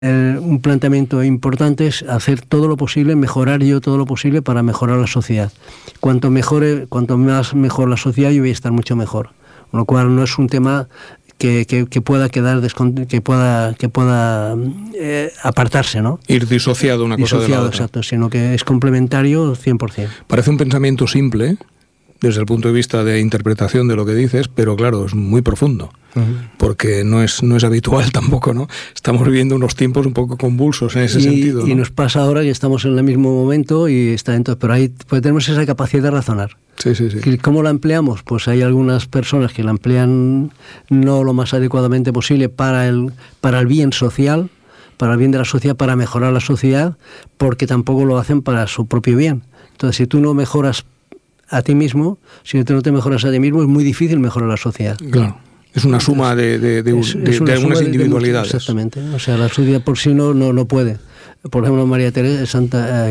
un planteamiento importante es hacer todo lo posible, mejorar yo todo lo posible para mejorar la sociedad. Cuanto más mejor la sociedad, yo voy a estar mucho mejor. Con lo cual no es un tema que pueda quedar que pueda apartarse, ¿no? Ir disociado una cosa de la otra. Exacto, sino que es complementario 100%. Parece un pensamiento simple desde el punto de vista de interpretación de lo que dices, pero claro, es muy profundo, porque no es habitual tampoco, ¿no? Estamos viviendo unos tiempos un poco convulsos en ese sentido, ¿no? Y nos pasa ahora que estamos en el mismo momento y está entonces, pero ahí pues tenemos esa capacidad de razonar. Sí. ¿Cómo la empleamos? Pues hay algunas personas que la emplean no lo más adecuadamente posible para el bien social, para el bien de la sociedad, para mejorar la sociedad, porque tampoco lo hacen para su propio bien. Entonces, si tú no mejoras a ti mismo, si tú no te mejoras a ti mismo, es muy difícil mejorar la sociedad. Claro. Es una suma de algunas individualidades. Exactamente. O sea, la sociedad por sí no puede. Por ejemplo, María Teresa,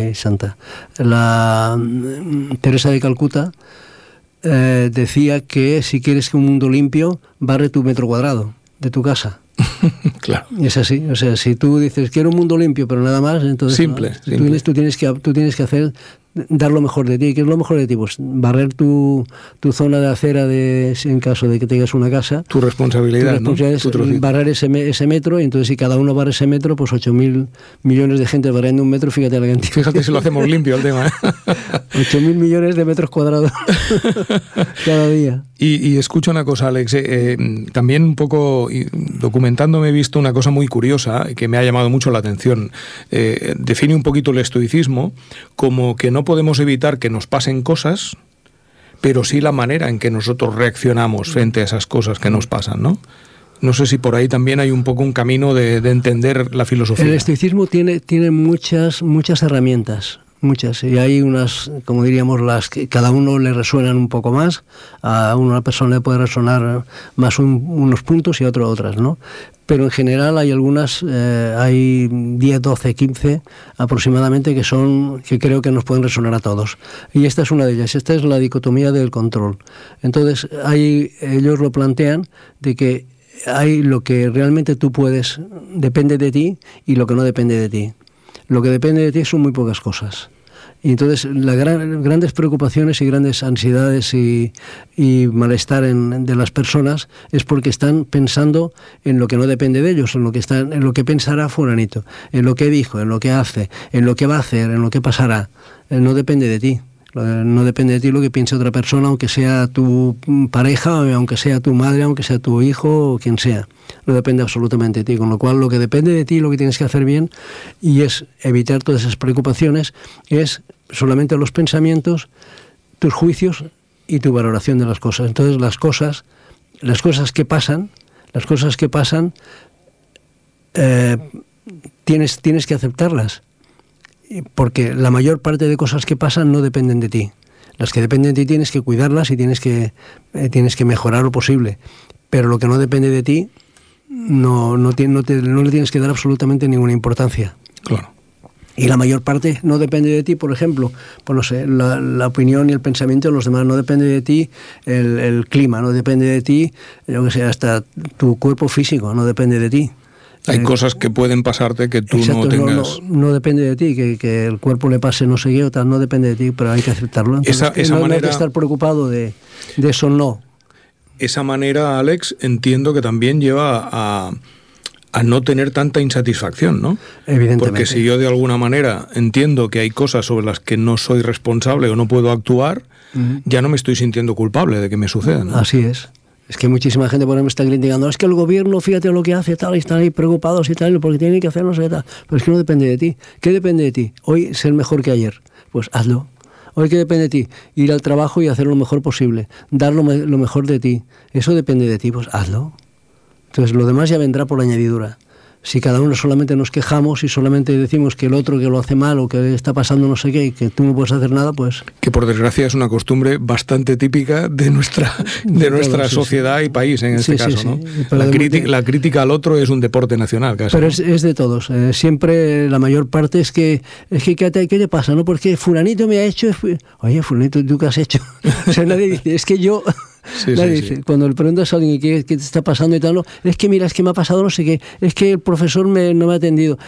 la Teresa de Calcuta decía que si quieres un mundo limpio, barre tu metro cuadrado de tu casa. Claro. Es así. O sea, si tú dices quiero un mundo limpio, pero nada más, entonces simple. Tú tienes que hacer, dar lo mejor de ti. ¿Qué es lo mejor de ti? Pues barrer tu zona de acera en caso de que tengas una casa. Tu responsabilidad, ¿no? Es barrer ese metro, y entonces si cada uno barre ese metro, pues 8.000 millones de gente barriendo un metro, fíjate la cantidad. Fíjate si lo hacemos limpio el tema, ¿eh? 8.000 millones de metros cuadrados cada día. Y escucha una cosa, Alex, también un poco documentándome he visto una cosa muy curiosa que me ha llamado mucho la atención. Define un poquito el estoicismo como que no podemos evitar que nos pasen cosas, pero sí la manera en que nosotros reaccionamos frente a esas cosas que nos pasan, ¿no? No sé si por ahí también hay un poco un camino de entender la filosofía. El estoicismo tiene muchas herramientas. Muchas, y hay unas, como diríamos, las que cada uno le resuenan un poco más. A una persona le puede resonar más unos puntos y a otras, ¿no? Pero en general hay algunas, hay 10, 12, 15 aproximadamente que creo que nos pueden resonar a todos. Y esta es una de ellas. Esta es la dicotomía del control. Entonces, ellos lo plantean de que hay lo que realmente tú puedes, depende de ti, y lo que no depende de ti. Lo que depende de ti son muy pocas cosas. Y entonces las grandes preocupaciones y grandes ansiedades y malestar de las personas es porque están pensando en lo que no depende de ellos, en lo que pensará fulanito, en lo que dijo, en lo que hace, en lo que va a hacer, en lo que pasará. No depende de ti. No depende de ti lo que piense otra persona, aunque sea tu pareja, aunque sea tu madre, aunque sea tu hijo o quien sea. No depende absolutamente de ti, con lo cual lo que depende de ti, lo que tienes que hacer bien, y es evitar todas esas preocupaciones, es solamente los pensamientos, tus juicios y tu valoración de las cosas. Entonces las cosas que pasan, tienes que aceptarlas, porque la mayor parte de cosas que pasan no dependen de ti. Las que dependen de ti tienes que cuidarlas y tienes que mejorar lo posible, pero lo que no depende de ti no le tienes que dar absolutamente ninguna importancia. Claro. Y la mayor parte no depende de ti, por ejemplo, pues no sé, la opinión y el pensamiento de los demás, no depende de ti el clima, no depende de ti, yo que sé, hasta tu cuerpo físico, no depende de ti. Hay cosas que pueden pasarte que tú exacto, no tengas... No depende de ti, que el cuerpo le pase no sé qué o tal, no depende de ti, pero hay que aceptarlo. Entonces, no hay que estar preocupado de eso, no. Esa manera, Alex, entiendo que también lleva a no tener tanta insatisfacción, ¿no? Evidentemente. Porque si yo de alguna manera entiendo que hay cosas sobre las que no soy responsable o no puedo actuar, ya no me estoy sintiendo culpable de que me sucedan, ¿no? Así es. Es que muchísima gente, por ejemplo, está criticando, es que el gobierno, fíjate lo que hace, tal, y están ahí preocupados y tal, porque tienen que hacer no sé qué tal. Pero es que no depende de ti. ¿Qué depende de ti? Hoy ser mejor que ayer. Pues hazlo. Hoy, ¿qué depende de ti? Ir al trabajo y hacer lo mejor posible. Dar lo mejor de ti. Eso depende de ti, pues hazlo. Entonces lo demás ya vendrá por añadidura. Si cada uno solamente nos quejamos y solamente decimos que el otro que lo hace mal o que le está pasando no sé qué y que tú no puedes hacer nada, pues... Que por desgracia es una costumbre bastante típica de nuestra sociedad y país en este caso, ¿no? La crítica al otro es un deporte nacional casi. Pero es de todos. Siempre la mayor parte es que ¿qué te pasa? ¿No? Porque fulanito me ha hecho... Oye, fulanito, ¿tú qué has hecho? O sea, nadie dice, es que yo Sí, Nadie sí, dice, sí. cuando le preguntas a alguien qué te está pasando y tal, no, es que mira, es que me ha pasado no sé qué, es que el profesor no me ha atendido.